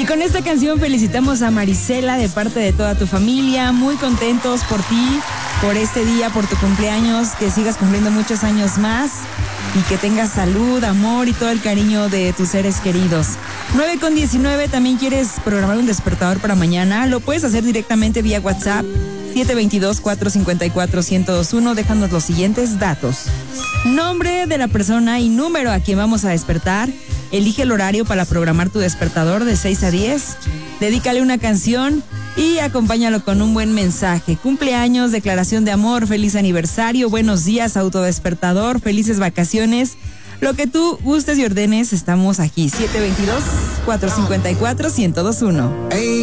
con esta canción felicitamos a Marisela de parte de toda tu familia. Muy contentos por ti, por este día, por tu cumpleaños. Que sigas cumpliendo muchos años más y que tengas salud, amor y todo el cariño de tus seres queridos. 9:19, también quieres programar un despertador para mañana. Lo puedes hacer directamente vía WhatsApp 722-454-1021. Déjanos los siguientes datos: nombre de la persona y número a quien vamos a despertar. Elige el horario para programar tu despertador de 6 a 10. Dedícale una canción y acompáñalo con un buen mensaje. Cumpleaños, declaración de amor, feliz aniversario, buenos días, autodespertador, felices vacaciones. Lo que tú gustes y ordenes, estamos aquí. 722-454-1021.